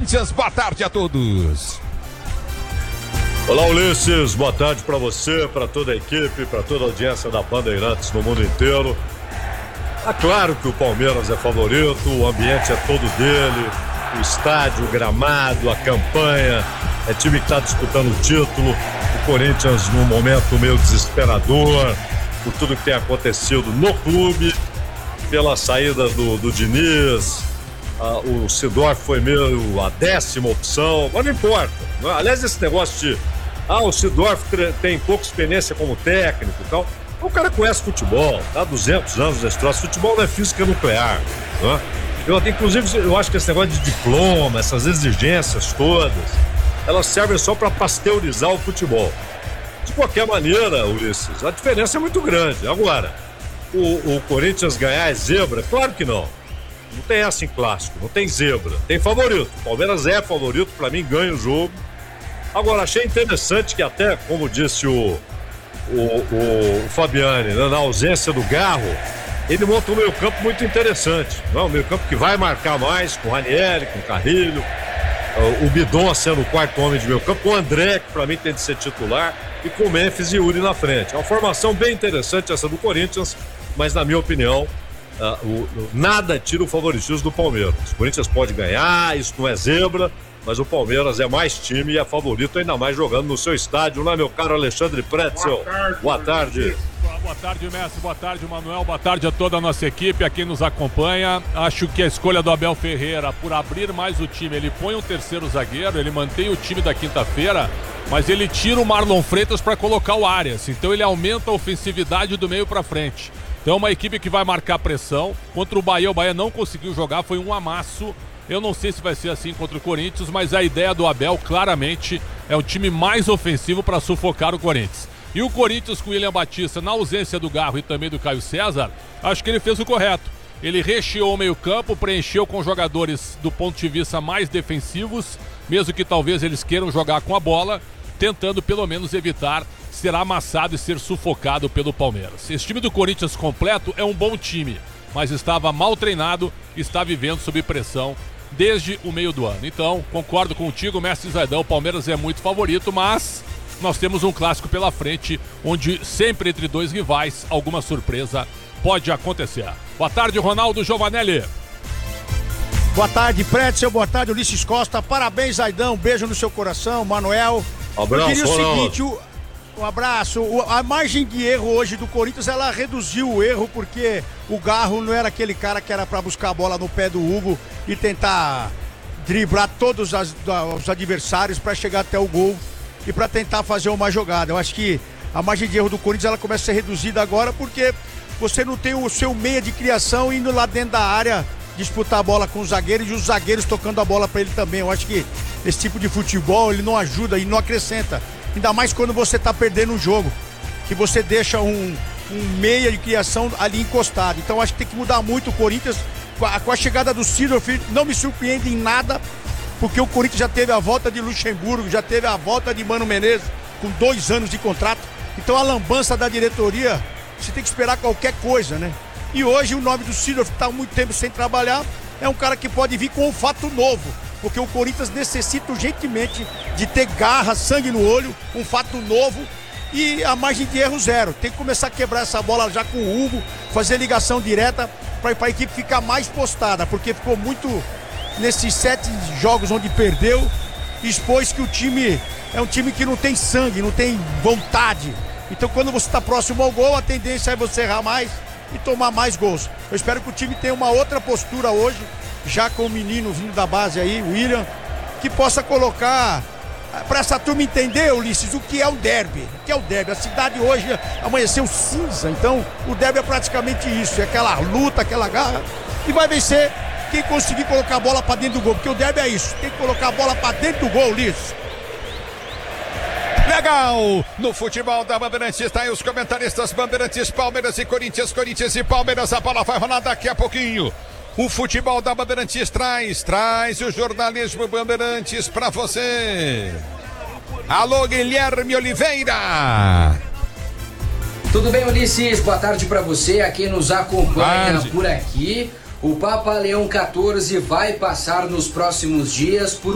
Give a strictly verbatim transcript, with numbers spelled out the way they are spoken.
Corinthians. Boa tarde a todos. Olá, Ulisses, boa tarde para você, para toda a equipe, para toda a audiência da Bandeirantes no mundo inteiro. É claro que o Palmeiras é favorito, o ambiente é todo dele, o estádio, o gramado, a campanha, é time que está disputando o título, o Corinthians num momento meio desesperador, por tudo que tem acontecido no clube, pela saída do, do Diniz, ah, o Seedorf foi meio a décima opção, mas não importa. Não é? Aliás, esse negócio de ah, o Seedorf tem pouca experiência como técnico e tal. O cara conhece futebol, tá há duzentos anos nesse troço. Futebol não é física nuclear. Não é? Eu, inclusive, eu acho que esse negócio de diploma, essas exigências todas, elas servem só para pasteurizar o futebol. De qualquer maneira, Ulisses, a diferença é muito grande. Agora, o, o Corinthians ganhar é zebra? Claro que não. Não tem essa em clássico, não tem zebra. Tem favorito. O Palmeiras é favorito, para mim ganha o jogo. Agora, achei interessante que até, como disse o, o, o, o Fabiani, né, na ausência do Garro, ele monta um meio campo muito interessante. Não? Um meio campo que vai marcar mais com o Ranieri, com o Carrilho, o Bidon sendo o quarto homem de meio campo, com o André, que para mim tem de ser titular, e com o Memphis e Yuri na frente. É uma formação bem interessante essa do Corinthians, mas na minha opinião, uh, o, o, nada tira o favoritismo do Palmeiras. O Corinthians pode ganhar, isso não é zebra, mas o Palmeiras é mais time e é favorito, ainda mais jogando no seu estádio, não é, meu caro Alexandre Pretzel? Boa tarde. Boa tarde. Boa tarde, Messi. Boa tarde, Manuel. Boa tarde a toda a nossa equipe, a quem nos acompanha. Acho que a escolha do Abel Ferreira por abrir mais o time, ele põe um terceiro zagueiro, ele mantém o time da quinta-feira, mas ele tira o Marlon Freitas para colocar o Arias. Então ele aumenta a ofensividade do meio para frente. Então uma equipe que vai marcar pressão. Contra o Bahia, o Bahia não conseguiu jogar, foi um amasso. Eu não sei se vai ser assim contra o Corinthians, mas a ideia do Abel, claramente, é um time mais ofensivo para sufocar o Corinthians. E o Corinthians com o William Batista, na ausência do Garro e também do Caio César, acho que ele fez o correto. Ele recheou o meio-campo, preencheu com jogadores do ponto de vista mais defensivos, mesmo que talvez eles queiram jogar com a bola, tentando pelo menos evitar ser amassado e ser sufocado pelo Palmeiras. Esse time do Corinthians completo é um bom time, mas estava mal treinado, está vivendo sob pressão desde o meio do ano. Então, concordo contigo, mestre Zaidão, o Palmeiras é muito favorito, mas nós temos um clássico pela frente, onde sempre entre dois rivais, alguma surpresa pode acontecer. Boa tarde, Ronaldo Giovanelli. Boa tarde, Pretzel, boa tarde, Ulisses Costa, parabéns, Zaidão, um beijo no seu coração, Manuel. Abraço, Eu diria o Ronaldo. seguinte, o, um abraço, o, a margem de erro hoje do Corinthians, ela reduziu o erro, porque o Garro não era aquele cara que era para buscar a bola no pé do Hugo e tentar driblar todos as, os adversários para chegar até o gol e para tentar fazer uma jogada. Eu acho que a margem de erro do Corinthians ela começa a ser reduzida agora porque você não tem o seu meia de criação indo lá dentro da área disputar a bola com os zagueiros e os zagueiros tocando a bola para ele também. Eu acho que esse tipo de futebol ele não ajuda e não acrescenta. Ainda mais quando você está perdendo um jogo, que você deixa um, um meia de criação ali encostado. Então acho que tem que mudar muito o Corinthians. Com a, com a chegada do Seedorf, não me surpreende em nada, porque o Corinthians já teve a volta de Luxemburgo, já teve a volta de Mano Menezes, com dois anos de contrato. Então a lambança da diretoria, você tem que esperar qualquer coisa, né? E hoje o nome do Seedorf, que está há muito tempo sem trabalhar, é um cara que pode vir com um fato novo, porque o Corinthians necessita urgentemente de ter garra, sangue no olho, um fato novo e a margem de erro zero. Tem que começar a quebrar essa bola já com o Hugo, fazer ligação direta para a equipe ficar mais postada, porque ficou muito nesses sete jogos onde perdeu, expôs que o time é um time que não tem sangue, não tem vontade. Então quando você está próximo ao gol, a tendência é você errar mais e tomar mais gols. Eu espero que o time tenha uma outra postura hoje, já com o menino vindo da base aí, o William, que possa colocar, para essa turma entender, Ulisses, o que é o derby. O que é o derby? A cidade hoje amanheceu cinza, então o derby é praticamente isso, é aquela luta, aquela garra, e vai vencer quem conseguir colocar a bola para dentro do gol, porque o derby é isso, tem que colocar a bola para dentro do gol, Ulisses. Legal! No futebol da Bandeirantes está aí os comentaristas Bandeirantes, Palmeiras e Corinthians, Corinthians e Palmeiras, a bola vai rolar daqui a pouquinho. O futebol da Bandeirantes traz, traz o jornalismo Bandeirantes para você. Alô, Guilherme Oliveira. Tudo bem, Ulisses? Boa tarde para você, a quem nos acompanha tarde. por aqui. O Papa Leão quatorze vai passar nos próximos dias por